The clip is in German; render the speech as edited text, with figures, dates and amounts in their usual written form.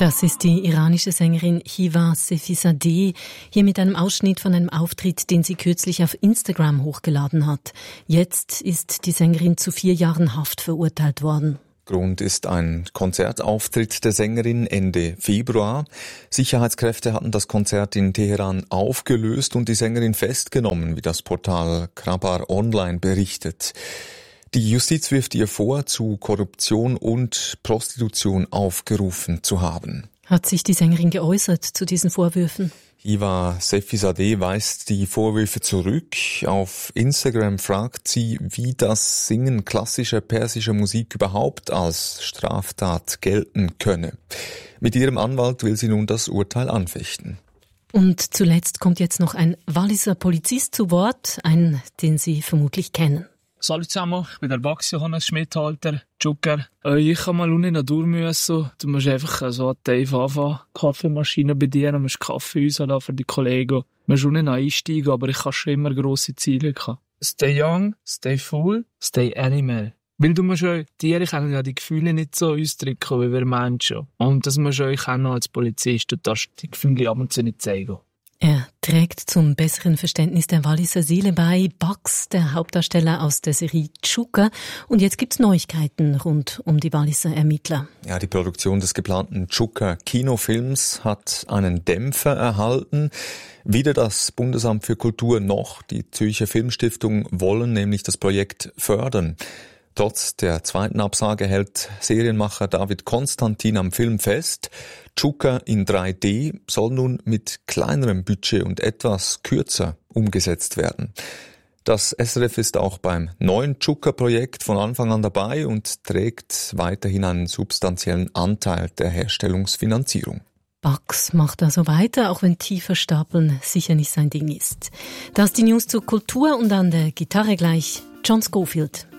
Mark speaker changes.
Speaker 1: Das ist die iranische Sängerin Hiva Sefizadeh, hier mit einem Ausschnitt von einem Auftritt, den sie kürzlich auf Instagram hochgeladen hat. Jetzt ist die Sängerin zu 4 Jahren Haft verurteilt worden.
Speaker 2: Grund ist ein Konzertauftritt der Sängerin Ende Februar. Sicherheitskräfte hatten das Konzert in Teheran aufgelöst und die Sängerin festgenommen, wie das Portal Khrabar Online berichtet. Die Justiz wirft ihr vor, zu Korruption und Prostitution aufgerufen zu haben.
Speaker 1: Hat sich die Sängerin geäußert zu diesen Vorwürfen?
Speaker 2: Hiva Sefizadeh weist die Vorwürfe zurück. Auf Instagram fragt sie, wie das Singen klassischer persischer Musik überhaupt als Straftat gelten könne. Mit ihrem Anwalt will sie nun das Urteil anfechten.
Speaker 1: Und zuletzt kommt jetzt noch ein Walliser Polizist zu Wort, einen, den Sie vermutlich kennen.
Speaker 3: Salut zusammen, ich bin der Baxi Johannes Schmidhalter, Joker. Ich kann mal unten durch müssen. Du musst einfach so Dave anfangen, Kaffeemaschine bedienen, musst Kaffee rauslassen für die Kollegen. Du musst unten einsteigen, aber ich habe schon immer grosse Ziele gehabt. Stay young, stay full, stay animal. Weil du musst euch, Tiere können ja die Gefühle nicht so ausdrücken wie wir Menschen. Und das musst du euch auch noch als Polizist, du darfst die Gefühle ab und zu nicht zeigen.
Speaker 1: Er trägt zum besseren Verständnis der Walliser Seele bei, Bugs, der Hauptdarsteller aus der Serie Joker. Und jetzt gibt's Neuigkeiten rund um die Walliser Ermittler.
Speaker 2: Ja, die Produktion des geplanten Joker Kinofilms hat einen Dämpfer erhalten. Weder das Bundesamt für Kultur noch die Zürcher Filmstiftung wollen nämlich das Projekt fördern. Trotz der zweiten Absage hält Serienmacher David Konstantin am Film fest. Joker in 3D soll nun mit kleinerem Budget und etwas kürzer umgesetzt werden. Das SRF ist auch beim neuen Joker-Projekt von Anfang an dabei und trägt weiterhin einen substanziellen Anteil der Herstellungsfinanzierung.
Speaker 1: Bugs macht also weiter, auch wenn tiefer stapeln sicher nicht sein Ding ist. Das ist die News zur Kultur und an der Gitarre gleich John Scofield.